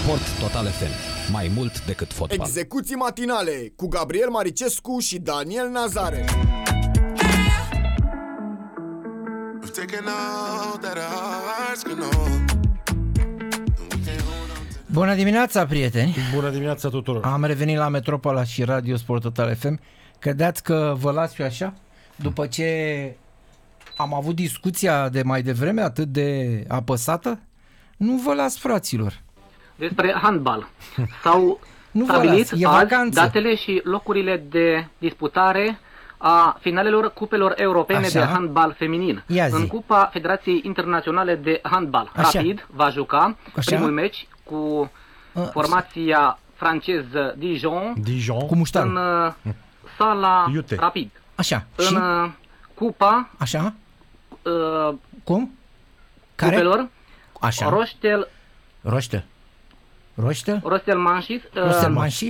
Sport Total FM. Mai mult decât fotbal. Execuții matinale cu Gabriel Maricescu și Daniel Nazare. Bună dimineața, prieteni! Bună dimineața tuturor! Am revenit la Metropola și Radio Sport Total FM. Credeți că vă las eu așa? După ce am avut discuția de mai devreme atât de apăsată? Nu vă las, fraților! Despre handbal. S-au stabilit azi datele și locurile de disputare a finalelor cupelor europene de handbal feminin. În Cupa Federației Internaționale de Handbal. Rapid va juca primul meci cu formația franceză Dijon cu în sala Rapid. Așa. În Cupa cum? Cupelor Rostel Manchis?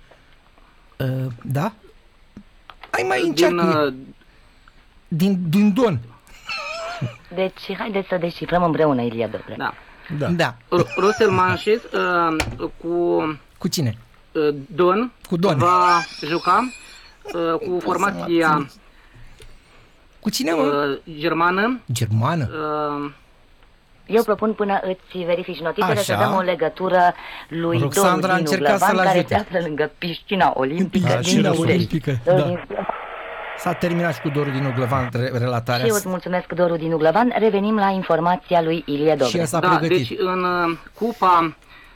Da? Hai mai încearcă. Din Don. Deci, haideți să descifrăm împreună, Ilie Dobre. Da. Rostel Manchis cu cine? Don. Cu Don. Va juca cu formația cu cine, Germană? Eu propun, până îți verifici notițele, să dăm o legătură lui Roxandra Doru Dinu Glăvan, care se află lângă piscina olimpică din București. S-a terminat și cu Doru Dinu Glăvan relatarea. Și eu îți mulțumesc, Doru Dinu Glăvan. Revenim la informația lui Ilie Dobre. Deci în Cupa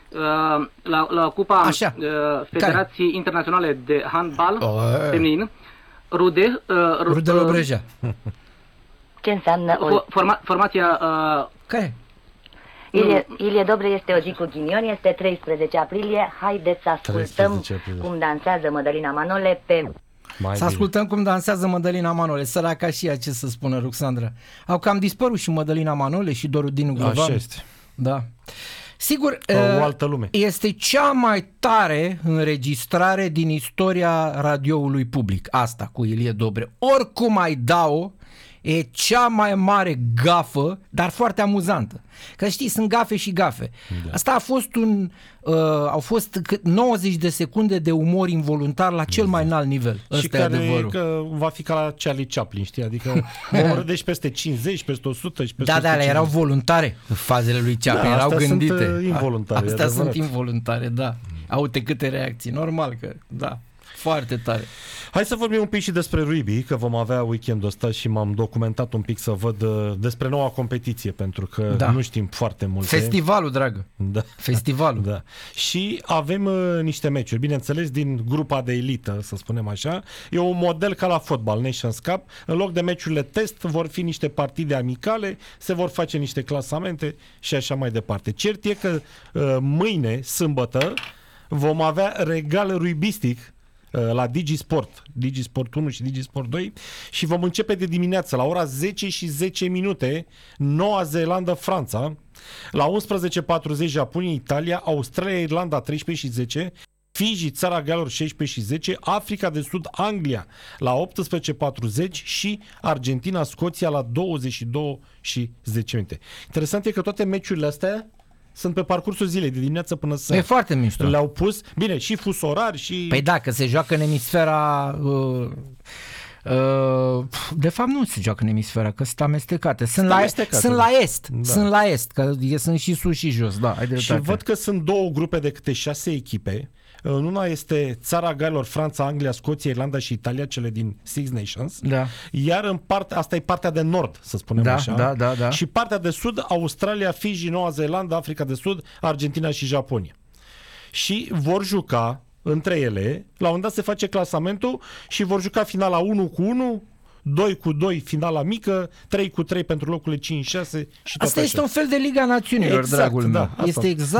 la Cupa Federației Internaționale de Handbal feminin, Rude Lobreja. Ce înseamnă formația care? Ilie Dobre, este o zi cu ghinion, este 13 aprilie. Haideți să ascultăm cum dansează Mădălina Manole pe... Ascultăm cum dansează Mădălina Manole. Săraca și ea, ce să spună, Ruxandra. Au cam dispărut și Mădălina Manole și Doru Dinu Glăvan. Așa este. Da. Sigur, o altă lume. Este cea mai tare înregistrare din istoria radioului public. Asta cu Ilie Dobre. Oricum ai da-o, e cea mai mare gafă, dar foarte amuzantă. Că știi, sunt gafe și gafe. Da. Asta a fost au fost 90 de secunde de umor involuntar la cel mai înalt nivel. Și care că va fi ca la Charlie Chaplin, știi? Adică deci peste 50, peste 100 și peste 150. Da, erau voluntare fazele lui Chaplin, erau gândite. Sunt involuntare. Astea sunt involuntare, da. Aute câte reacții, normal că, da. Foarte tare. Hai să vorbim un pic și despre rugby, că vom avea weekendul ăsta și m-am documentat un pic să văd despre noua competiție, pentru că nu știm foarte multe. Festivalul, dragă. Da. Festivalul. Da. Și avem niște meciuri, bineînțeles, din grupa de elită, să spunem așa. E un model ca la fotbal, Nations Cup. În loc de meciurile test, vor fi niște partide amicale, se vor face niște clasamente și așa mai departe. Cert e că mâine, sâmbătă, vom avea regal rugbistic la DigiSport 1 și DigiSport 2 și vom începe de dimineață la ora 10 și 10 minute Noua Zeelandă, Franța, la 11:40 Japonia, Italia, Australia, Irlanda 13 și 10, Fiji, Țara Galilor 16 și 10, Africa de Sud, Anglia la 18:40 și Argentina, Scoția la 22 și 10 minute. Interesant e că toate meciurile astea sunt pe parcursul zilei, de dimineață până seara. E foarte mișto. Le-au pus, bine, și fus orar și... Păi da, că se joacă în emisfera... de fapt nu se joacă în emisfera, că sunt amestecate. Sunt la est. Da. Sunt la est, că sunt și sus și jos. Da, și văd că sunt două grupe de câte 6 echipe. În una este Țara Galilor, Franța, Anglia, Scoția, Irlanda și Italia, cele din Six Nations. Da. Iar asta e partea de nord, să spunem așa. Da. Și partea de sud, Australia, Fiji, Noua Zeelandă, Africa de Sud, Argentina și Japonia. Și vor juca între ele, la un moment dat se face clasamentul și vor juca finala 1-1, 2-2, finala mică, 3-3 pentru locurile 5-6 și tot asta așa. Este un fel de Liga Națiunilor, dragul meu. Este exact